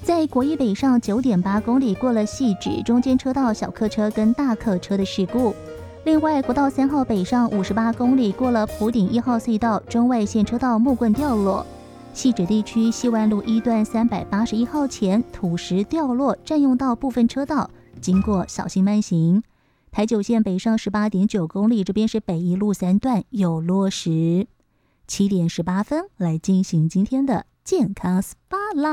在国一北上9.8公里过了汐止中间车道小客车跟大客车的事故。另外，国道3号北上58公里过了埔顶1号隧道中外线车道木棍掉落。汐止地区西湾路1段381号前土石掉落，占用到部分车道，经过小心慢行。台九线北上18.9公里，这边是北一路3段有落石。7点18分来进行今天的健康 SPA。